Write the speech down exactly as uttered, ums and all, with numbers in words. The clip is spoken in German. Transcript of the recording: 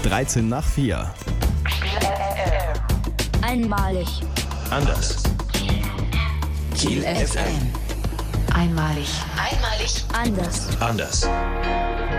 dreizehn nach vier. Einmalig. Anders. Kiel F M. Einmalig. Einmalig. Anders. Anders.